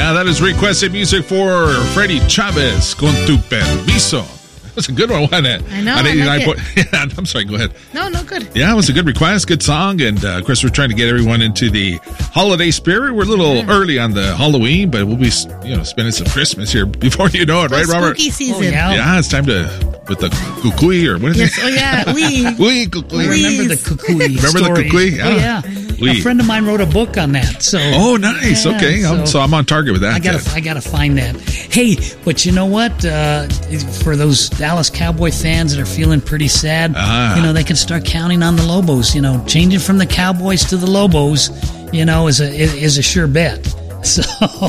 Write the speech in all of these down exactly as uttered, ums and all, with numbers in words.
Yeah, that is requested music for Freddie Chavez, Con Tu Permiso. That's a good one, wasn't it? I know, I like point, yeah, I'm sorry, go ahead. No, no, good. Yeah, it was a good request, good song, and uh, of course we're trying to get everyone into the holiday spirit. We're a little yeah. early on the Halloween, but we'll be, you know, spending some Christmas here before you know it, the right, Robert? Spooky season. Oh, yeah. yeah, it's time to, with the kukui, or what is yes. it? Oh, yeah, we. Oui, kukui. I remember the kukui Remember story. the kukui? Yeah. Oh, yeah. Oui. A friend of mine wrote a book on that. So. Oh, nice. Yeah, okay, so, so I'm on target with that. I gotta, I gotta find that. Hey, but you know what? Uh, for those Dallas Cowboy fans that are feeling pretty sad, ah. you know, they can start counting on the Lobos. You know, changing from the Cowboys to the Lobos, you know, is a is a sure bet. So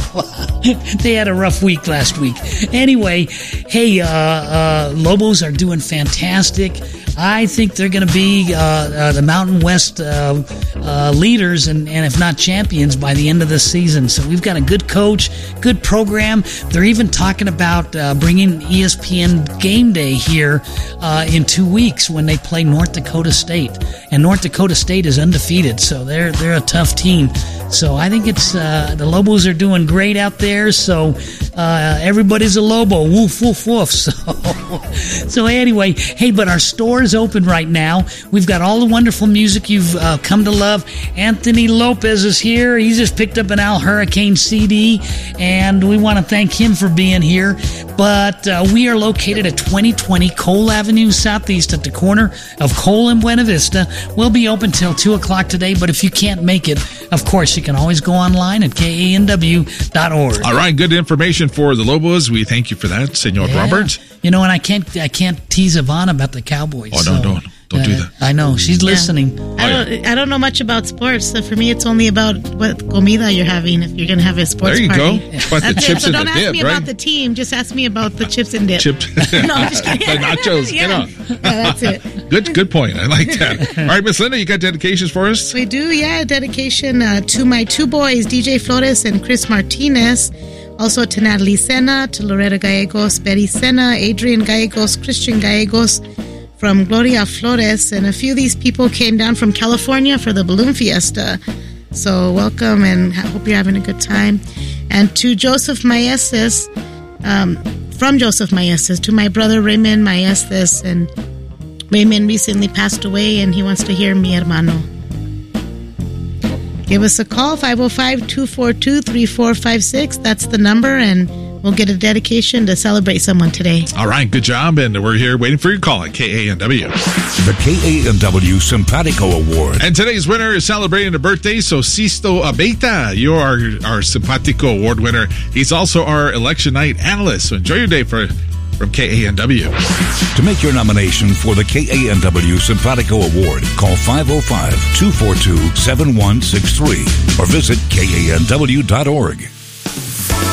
they had a rough week last week. Anyway, hey, uh, uh, Lobos are doing fantastic. I think they're going to be uh, uh, the Mountain West uh, uh, leaders and, and if not champions by the end of the season. So we've got a good coach, good program. They're even talking about uh, bringing E S P N Game Day here uh, in two weeks when they play North Dakota State. And North Dakota State is undefeated, so they're they're a tough team. So I think it's uh, the Lobos are doing great out there. So uh, everybody's a Lobo. Woof, woof, woof. So, so anyway, hey, but our store is open right now. We've got all the wonderful music you've uh, come to love. Anthony Lopez is here. He just picked up an Al Hurricane C D, and we want to thank him for being here. But uh, we are located at twenty twenty Cole Avenue Southeast at the corner of Cole and Buena Vista. We'll be open till two o'clock today, but if you can't make it, of course, you can always go online at K A N W dot org. All right, good information for the Lobos. We thank you for that, Senor Yeah. Robert. You know, and I can't I can't tease Ivana about the Cowboys. Oh, so, no, don't. Don't uh, do that. I know. She's Yeah. listening. I don't. I don't know much about sports, so for me, it's only about what comida you're having. If you're going to have a sports There you party, go. About the That's chips it. So and don't the ask dip, me right? about the team. Just ask me about the chips and dip. Chips. No, I'm just kidding. The nachos. Yeah. Get on. Yeah, that's it. Good, good point. I like that. All right, Miss Linda, you got dedications for us? We do, yeah. Dedication uh, to my two boys, D J Flores and Chris Martinez. Also to Natalie Sena, to Loretta Gallegos, Betty Sena, Adrian Gallegos, Christian Gallegos, from Gloria Flores. And a few of these people came down from California for the Balloon Fiesta. So welcome, and I hope you're having a good time. And to Joseph Maestas, um, from Joseph Maestas, to my brother Raymond Maestas. And Raymond recently passed away, and he wants to hear Mi Hermano. Give us a call, five oh five, two four two, three four five six. That's the number, and we'll get a dedication to celebrate someone today. All right, good job. And we're here waiting for your call at K A N W. The K A N W Simpatico Award. And today's winner is celebrating a birthday, so Sisto Abeta, you are our Simpatico Award winner. He's also our election night analyst. So enjoy your day for from K A N W. To make your nomination for the K A N W Simpatico Award, call five oh five, two four two, seven one six three or visit K A N W dot org.